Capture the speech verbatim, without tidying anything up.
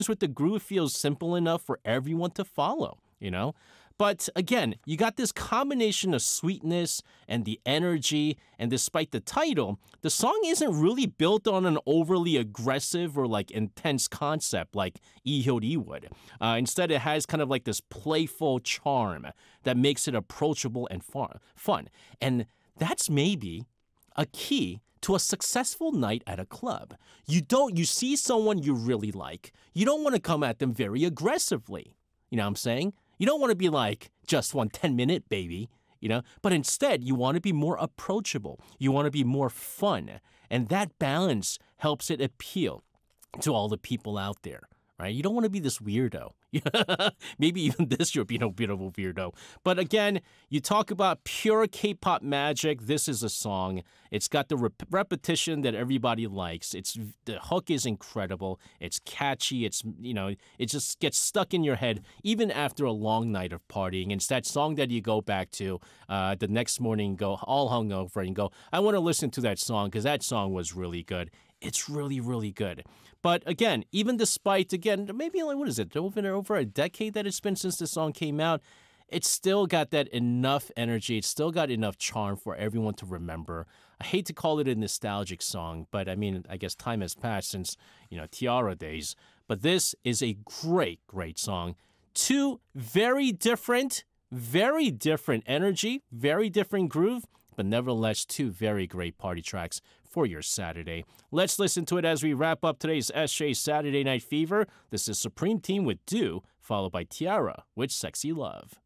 with the groove feels simple enough for everyone to follow, you know? But again, you got this combination of sweetness and the energy, and despite the title, the song isn't really built on an overly aggressive or like intense concept like Lee Hyori would. Uh, instead, it has kind of like this playful charm that makes it approachable and fun. And that's maybe a key to a successful night at a club. You don't, you see someone you really like, you don't want to come at them very aggressively. You know what I'm saying? You don't want to be like, just one ten minute baby, you know, but instead you want to be more approachable. You want to be more fun. And that balance helps it appeal to all the people out there, right? You don't want to be this weirdo. Maybe even this you're being a bit of a weirdo. But again, you talk about pure K-pop magic. This is a song. It's got the rep- repetition that everybody likes. It's the hook is incredible. It's catchy. It's, you know, it just gets stuck in your head even after a long night of partying. It's that song that you go back to uh, the next morning, go all hungover and go, I want to listen to that song because that song was really good. It's really, really good. But again, even despite, again, maybe like, what is it, over, over a decade that it's been since the song came out, it's still got that enough energy. It's still got enough charm for everyone to remember. I hate to call it a nostalgic song, but I mean, I guess time has passed since, you know, Tiara days. But this is a great, great song. Two very different, very different energy, very different groove, but nevertheless, two very great party tracks for your Saturday. Let's listen to it as we wrap up today's S J Saturday Night Fever. This is Supreme Team with Do, followed by Tiara with Sexy Love.